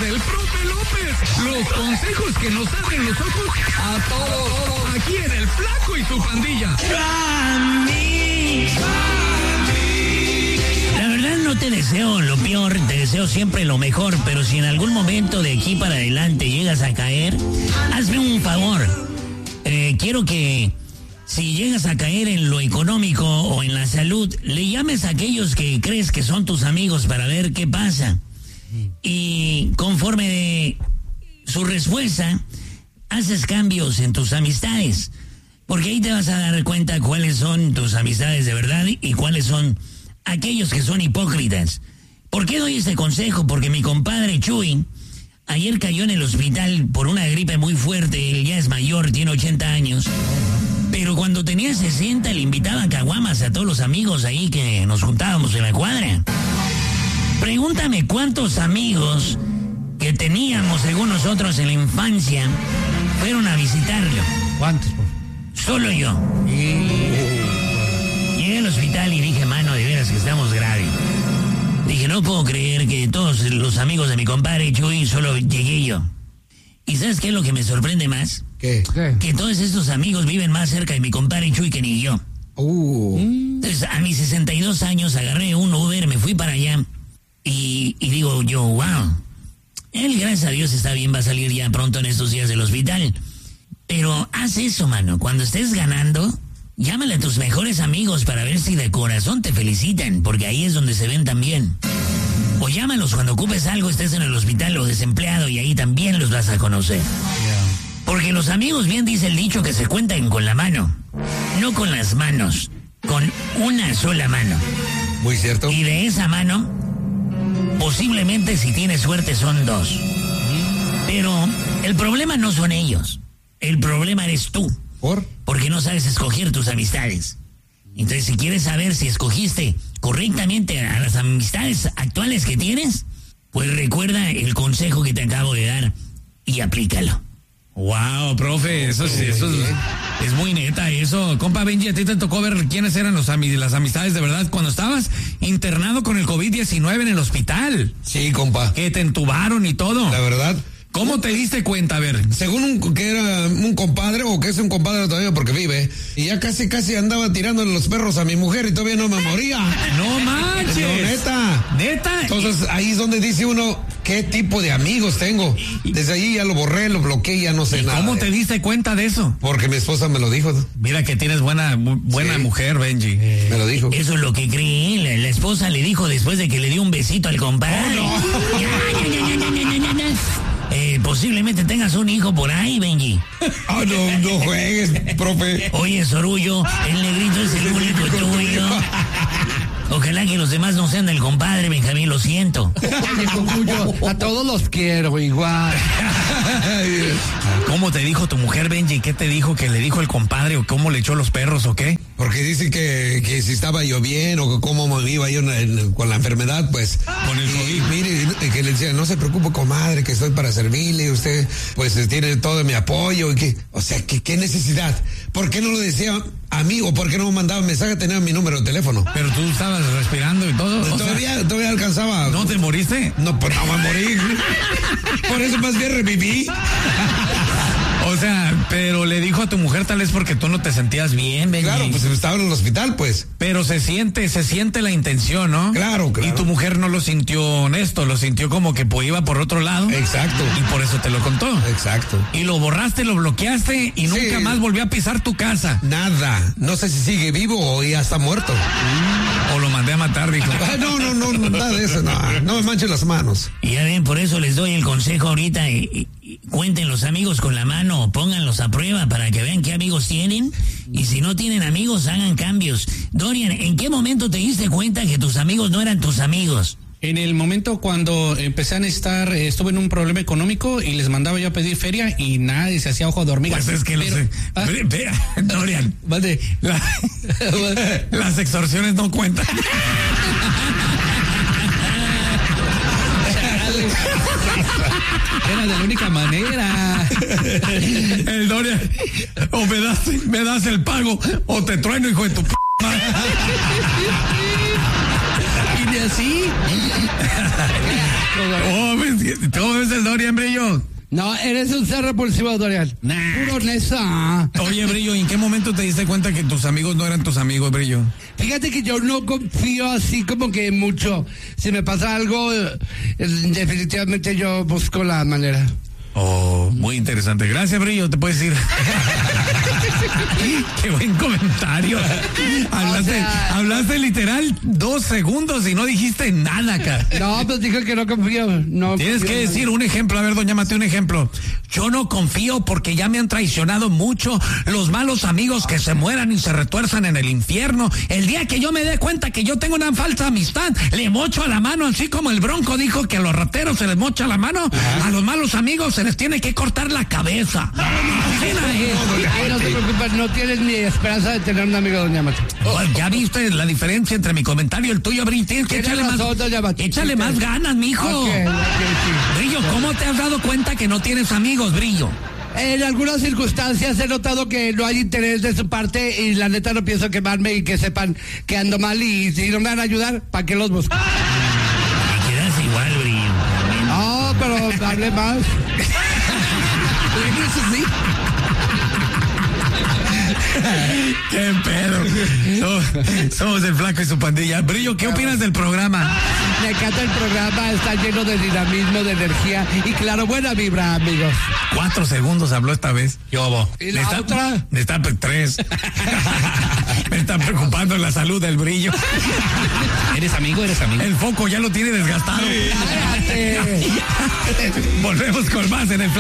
el profe López. Los consejos que nos abren los ojos a todos. Aquí en El Flaco y su pandilla. La verdad no te deseo lo peor, te deseo siempre lo mejor, pero si en algún momento de aquí para adelante llegas a caer, hazme un favor. Quiero que si llegas a caer en lo económico o en la salud, le llames a aquellos que crees que son tus amigos para ver qué pasa. Y conforme de su respuesta, haces cambios en tus amistades. Porque ahí te vas a dar cuenta cuáles son tus amistades de verdad y cuáles son aquellos que son hipócritas. ¿Por qué doy este consejo? Porque mi compadre Chuy ayer cayó en el hospital por una gripe muy fuerte. Él ya es mayor, tiene 80 años. Pero cuando tenía 60 le invitaba a caguamas a todos los amigos ahí que nos juntábamos en la cuadra. Pregúntame cuántos amigos que teníamos según nosotros en la infancia fueron a visitarlo. ¿Cuántos? Solo yo. Llegué al hospital y dije, mano, de veras que estamos graves. Dije, no puedo creer que todos los amigos de mi compadre Chuy solo llegué yo. ¿Y sabes qué es lo que me sorprende más? ¿Qué? Que todos estos amigos viven más cerca de mi compadre Chuy que ni yo. Entonces, a mis 62 años agarré un Uber, me fui para allá y digo yo, wow, él gracias a Dios está bien, va a salir ya pronto en estos días del hospital. Pero haz eso, mano, cuando estés ganando, llámale a tus mejores amigos para ver si de corazón te felicitan, porque ahí es donde se ven también. O llámalos cuando ocupes algo, estés en el hospital o desempleado y ahí también los vas a conocer. Porque los amigos, bien dice el dicho, que se cuentan con la mano, no con las manos, con una sola mano. Muy cierto. Y de esa mano, posiblemente si tienes suerte son dos. Pero el problema no son ellos, el problema eres tú. ¿Por? Porque no sabes escoger tus amistades. Entonces, si quieres saber si escogiste correctamente a las amistades actuales que tienes, pues recuerda el consejo que te acabo de dar y aplícalo. Wow, profe, eso es muy neta eso. Compa Benji, ¿a ti te tocó ver quiénes eran las amistades de verdad cuando estabas internado con el COVID-19 en el hospital? Sí, compa. Que te entubaron y todo. La verdad. ¿Cómo te diste cuenta? A ver. Según que era un compadre o que es un compadre todavía porque vive. Y ya casi andaba tirando los perros a mi mujer y todavía no me moría. No manches. No, neta. ¿Neta? Entonces ahí es donde dice uno qué tipo de amigos tengo. Desde ahí ya lo borré, lo bloqueé, ya no sé nada. ¿Cómo te diste cuenta de eso? Porque mi esposa me lo dijo. Mira que tienes buena Sí. mujer, Benji. Me lo dijo. Eso es lo que creí. La esposa le dijo después de que le dio un besito al compadre. Posiblemente tengas un hijo por ahí, Benji. No juegues, profe. Oye, Sorullo, el negrito es el único tuyo. Ojalá que los demás no sean del compadre, Benjamín, lo siento. A todos los quiero igual. ¿Cómo te dijo tu mujer, Benji? ¿Qué te dijo que le dijo el compadre o cómo le echó los perros o qué? Porque dice que si estaba yo bien o cómo me iba yo con la enfermedad, pues. Con el COVID. Mire, que le decía, no se preocupe, comadre, que estoy para servirle, usted pues tiene todo mi apoyo. O sea, ¿qué necesidad? ¿Por qué no lo decía a mí o por qué no me mandaba mensaje? Tenía mi número de teléfono. Pero tú estabas respirando y todo. Todavía alcanzaba. ¿No te moriste? No, pues no me morí. Por eso más bien reviví. O sea, pero le dijo a tu mujer tal vez porque tú no te sentías bien, Benji. Claro, pues estaba en el hospital, pues. Pero se siente la intención, ¿no? Claro. Y tu mujer no lo sintió honesto, lo sintió como que iba por otro lado. Exacto. Y por eso te lo contó. Exacto. Y lo borraste, lo bloqueaste y nunca más volvió a pisar tu casa. Nada. No sé si sigue vivo o ya está muerto. O lo mandé a matar, dijo. No, nada de eso. No me manchen las manos. Y ya ven, por eso les doy el consejo ahorita. Y cuenten los amigos con la mano, pónganlos a prueba para que vean qué amigos tienen. Y si no tienen amigos, hagan cambios. Dorian, ¿en qué momento te diste cuenta que tus amigos no eran tus amigos? En el momento cuando empecé a necesitar, estuve en un problema económico y les mandaba yo a pedir feria y nadie se hacía ojo de hormiga. Pues es que Dorian, Vale. Las extorsiones no cuentan. Era de la única manera. El Dorian, o me das el pago o te trueno, hijo de tu p***. Y ni sí. ¿Cómo ves el Dorian, Brillo? No, eres un ser repulsivo, Dorian. Puro nesa. Oye, Brillo, ¿en qué momento te diste cuenta que tus amigos no eran tus amigos, Brillo? Fíjate que yo no confío así como que mucho. Si me pasa algo, definitivamente yo busco la manera. Oh, muy interesante. Gracias, Brillo, te puedes ir. Qué buen comentario. Hablaste literal 2 segundos y no dijiste nada acá. No, pues dije que no confío. No tienes confío que decir un ejemplo. A ver, doña Mate, un ejemplo. Yo no confío porque ya me han traicionado mucho los malos amigos que se mueran y se retuerzan en el infierno. El día que yo me dé cuenta que yo tengo una falsa amistad, le mocho a la mano, así como el Bronco dijo que a los rateros se les mocha la mano, a los malos amigos se les tiene que cortar la cabeza. No te preocupes, no tienes ni esperanza de tener un amigo, doña Mate. Ya viste la diferencia entre mi comentario y el tuyo, Brillo. Tienes que echarle más ganas, mijo. Okay, sí. Brillo, ¿cómo te has dado cuenta que no tienes amigos, Brillo? En algunas circunstancias he notado que no hay interés de su parte y la neta no pienso quemarme y que sepan que ando mal y si no me van a ayudar, ¿para qué los busco? Te quedas igual, Brillo. No, pero hable más. Eso sí. Qué pedo. Somos el Flaco y su pandilla. Brillo, ¿qué opinas del programa? Me encanta el programa, está lleno de dinamismo, de energía y claro, buena vibra, amigos. 4 segundos habló esta vez. ¿Y la otra? Me está 3. Me está preocupando la salud del Brillo. ¿Eres amigo? El foco ya lo tiene desgastado. Cállate. Volvemos con más en el